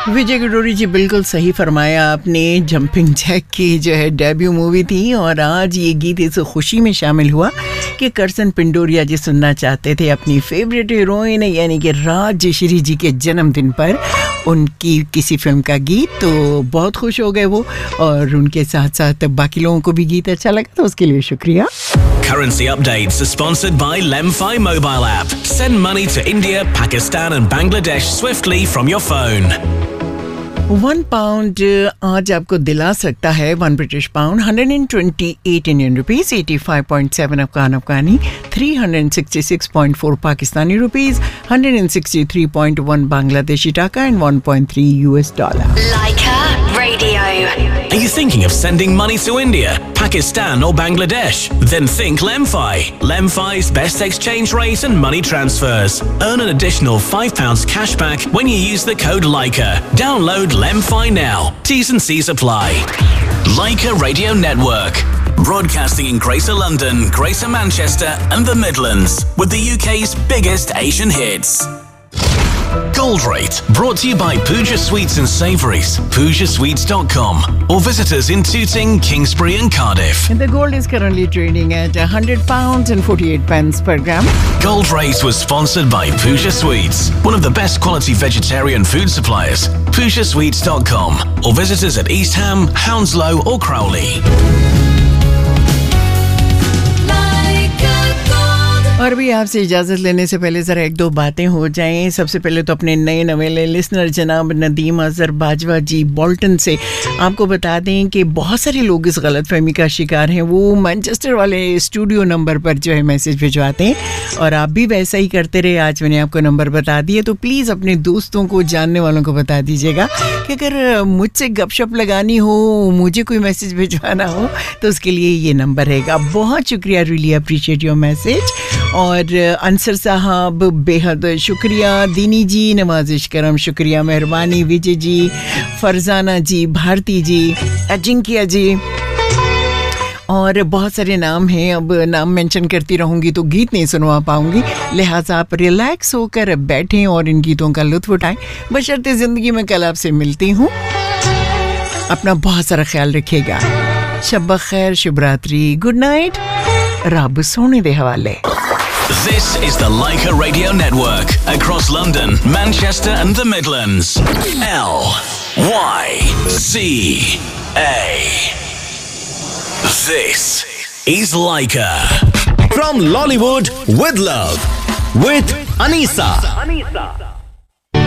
विजय गडोरी जी, बिल्कुल सही फरमाया आपने। जंपिंग जैक की जो है डेब्यू मूवी थी और आज ये गीत इस खुशी में शामिल हुआ कि करसन पिंडोरिया जी सुनना चाहते थे अपनी फेवरेट हीरोइन यानी कि राजश्री जी के जन्मदिन पर उनकी किसी फिल्म का गीत, तो बहुत खुश हो गए वो और उनके साथ साथ बाकी लोगों को भी गीत अच्छा लगा, तो उसके लिए शुक्रिया। Currency updates are sponsored by Lemfi mobile app. Send money to India, Pakistan and Bangladesh swiftly from your phone. £1 आज आपको दिला सकता है, 1 ब्रिटिश पाउंड 128 इंडियन रुपीस, 85.7 अफगानी, 366.4 पाकिस्तानी रुपीस, 163.1 बांग्लादेशी टाका and 1.3 US dollar. Leica Radio. Are you thinking of sending money to India, Pakistan or Bangladesh? Then think Lemfi. Lemfi's best exchange rate and money transfers. Earn an additional £5 cashback when you use the code Leica. Download Lemfi now. T's and C's apply. Leica Radio Network. Broadcasting in Greater London, Greater Manchester and the Midlands with the UK's biggest Asian hits. Gold Rate, brought to you by Pooja Sweets and Savouries, PoojaSweets.com, or visit us in Tooting, Kingsbury and Cardiff. The gold is currently trading at £100 and 48 pence per gram. Gold Rate was sponsored by Pooja Sweets, one of the best quality vegetarian food suppliers, PoojaSweets.com, or visit us at East Ham, Hounslow or Crowley. और भी आपसे इजाज़त लेने से पहले ज़रा एक दो बातें हो जाएं। सबसे पहले तो अपने नए नवेले लिसनर जनाब नदीम अज़हर बाजवा जी बोल्टन से आपको बता दें कि बहुत सारे लोग इस गलतफहमी का शिकार हैं। वो मैनचेस्टर वाले स्टूडियो नंबर पर जो है मैसेज भिजवाते हैं और आप भी वैसा ही करते रहे। आज मैंने आपको नंबर बता दिए, तो प्लीज़ अपने दोस्तों को, जानने वालों को बता दीजिएगा कि अगर मुझसे गपशप लगानी हो, मुझे कोई मैसेज भिजवाना हो, तो उसके लिए ये नंबर रहेगा। बहुत शुक्रिया, रियली अप्रिशिएट योर मैसेज। और अंसर साहब बेहद शुक्रिया, दीनी जी नवाजिश करम शुक्रिया, मेहरबानी, विजय जी, फरजाना जी, भारती जी, अजिंक्या जी और बहुत सारे नाम हैं। अब नाम मेंशन करती रहूँगी तो गीत नहीं सुनवा पाऊँगी, लिहाजा आप रिलैक्स होकर बैठें और इन गीतों का लुत्फ उठाएं। बशर्ते ज़िंदगी में कल आपसे मिलती हूँ। अपना बहुत सारा ख्याल रखिएगा। शब खैर, शुभ रात्रि, गुड नाइट, रब सोने दे हवाले। This is the Leica Radio Network across London, Manchester and the Midlands. LYCA. This is Leica. From Lollywood with Love with Anisa.